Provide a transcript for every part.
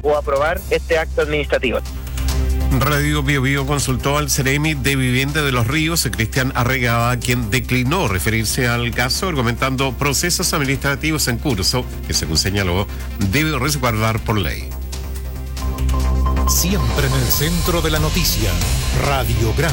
o aprobar este acto administrativo. Radio Bio Bio consultó al Ceremi de Vivienda de Los Ríos, Cristian Arregada, quien declinó referirse al caso, argumentando procesos administrativos en curso que, según señaló, debe resguardar por ley. Siempre en el centro de la noticia, Radiograma.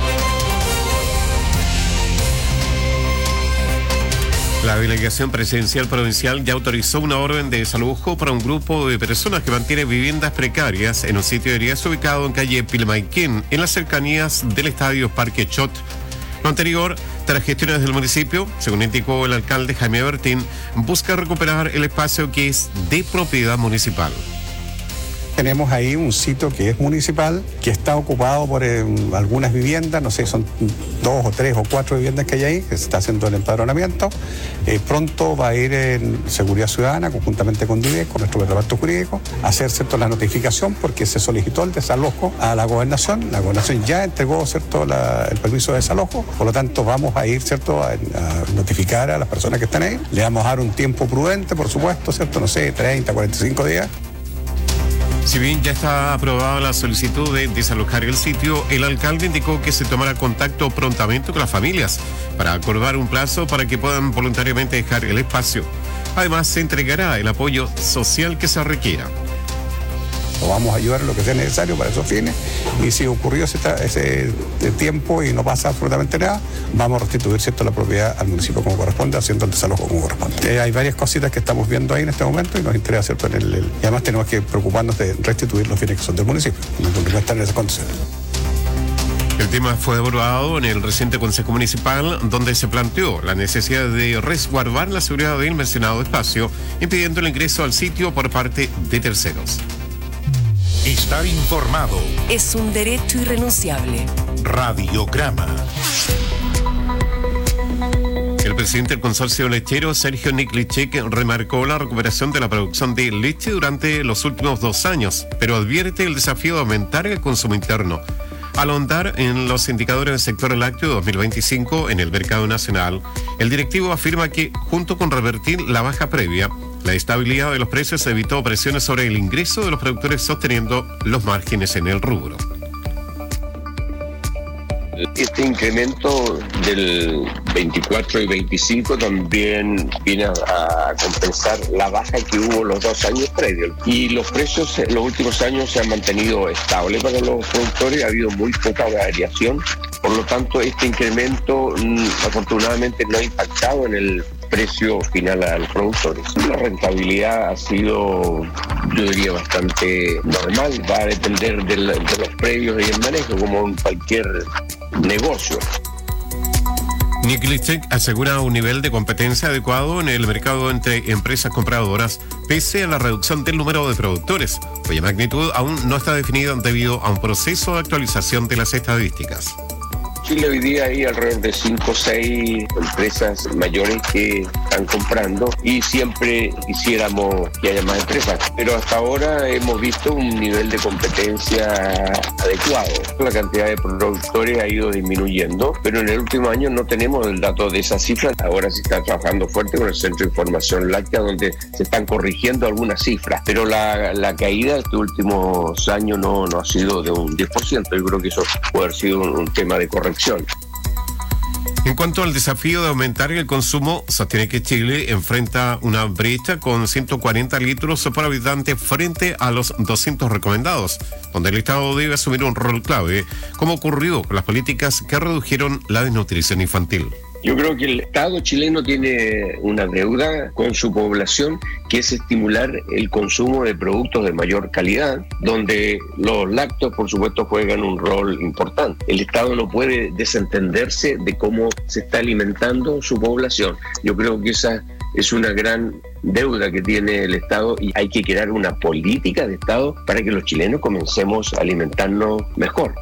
La Delegación Presidencial Provincial ya autorizó una orden de desalojo para un grupo de personas que mantiene viviendas precarias en un sitio de días ubicado en calle Pilmaiquén, en las cercanías del Estadio Parque Chot. Lo anterior, tras gestiones del municipio, según indicó el alcalde Jaime Bertín, busca recuperar el espacio que es de propiedad municipal. Tenemos ahí un sitio que es municipal, que está ocupado por algunas viviendas, no sé, son 2 o 3 o 4 viviendas que hay ahí, que se está haciendo el empadronamiento. Pronto va a ir en Seguridad Ciudadana, conjuntamente con DIVEC, con nuestro reparto jurídico, a hacer, ¿cierto?, la notificación, porque se solicitó el desalojo a la gobernación. La gobernación ya entregó, ¿cierto?, el permiso de desalojo, por lo tanto vamos a ir, ¿cierto?, a notificar a las personas que están ahí. Le vamos a dar un tiempo prudente, por supuesto, ¿cierto?, no sé, 30, 45 días. Si bien ya está aprobada la solicitud de desalojar el sitio, el alcalde indicó que se tomará contacto prontamente con las familias para acordar un plazo para que puedan voluntariamente dejar el espacio. Además, se entregará el apoyo social que se requiera. Vamos a ayudar en lo que sea necesario para esos fines, y si ocurrió ese tiempo y no pasa absolutamente nada, vamos a restituir, ¿cierto?, la propiedad al municipio como corresponde, haciendo el desalojo como corresponde. Hay varias cositas que estamos viendo ahí en este momento y nos interesa, ¿cierto?, y además tenemos que preocuparnos de restituir los bienes que son del municipio, porque no están en esas condiciones. El tema fue abordado en el reciente Consejo Municipal, donde se planteó la necesidad de resguardar la seguridad del mencionado espacio, impidiendo el ingreso al sitio por parte de terceros. Estar informado es un derecho irrenunciable. Radiograma. El presidente del consorcio lechero, Sergio Niklicek, remarcó la recuperación de la producción de leche durante los últimos 2 años, pero advierte el desafío de aumentar el consumo interno. Al ahondar en los indicadores del sector lácteo 2025 en el mercado nacional, el directivo afirma que, junto con revertir la baja previa, la estabilidad de los precios evitó presiones sobre el ingreso de los productores, sosteniendo los márgenes en el rubro. Este incremento del 24 y 25 también viene a compensar la baja que hubo los 2 años previos. Y los precios en los últimos años se han mantenido estables para los productores, ha habido muy poca variación. Por lo tanto, este incremento afortunadamente no ha impactado en el precio final a los productores. La rentabilidad ha sido, yo diría, bastante normal. Va a depender de los predios y el manejo, como en cualquier negocio. Niklicek asegura un nivel de competencia adecuado en el mercado entre empresas compradoras, pese a la reducción del número de productores, cuya magnitud aún no está definida debido a un proceso de actualización de las estadísticas. Chile hoy día hay alrededor de 5 o 6 empresas mayores que están comprando, y siempre quisiéramos que haya más empresas, pero hasta ahora hemos visto un nivel de competencia adecuado. La cantidad de productores ha ido disminuyendo, pero en el último año no tenemos el dato de esas cifras. Ahora se está trabajando fuerte con el Centro de Información Láctea, donde se están corrigiendo algunas cifras, pero la caída de estos últimos años no ha sido de un 10%. Yo creo que eso puede haber sido un tema de corrección. En cuanto al desafío de aumentar el consumo, sostiene que Chile enfrenta una brecha con 140 litros por habitante frente a los 200 recomendados, donde el Estado debe asumir un rol clave, como ocurrió con las políticas que redujeron la desnutrición infantil. Yo creo que el Estado chileno tiene una deuda con su población, que es estimular el consumo de productos de mayor calidad, donde los lácteos, por supuesto, juegan un rol importante. El Estado no puede desentenderse de cómo se está alimentando su población. Yo creo que esa es una gran deuda que tiene el Estado, y hay que crear una política de Estado para que los chilenos comencemos a alimentarnos mejor.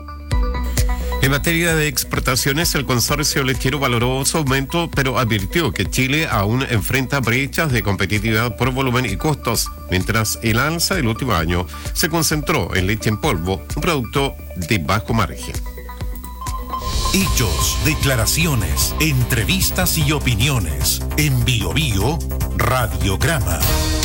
En materia de exportaciones, el consorcio lechero valoró su aumento, pero advirtió que Chile aún enfrenta brechas de competitividad por volumen y costos, mientras el alza del último año se concentró en leche en polvo, un producto de bajo margen. Hechos, declaraciones, entrevistas y opiniones. En Bio Bio, Radiograma.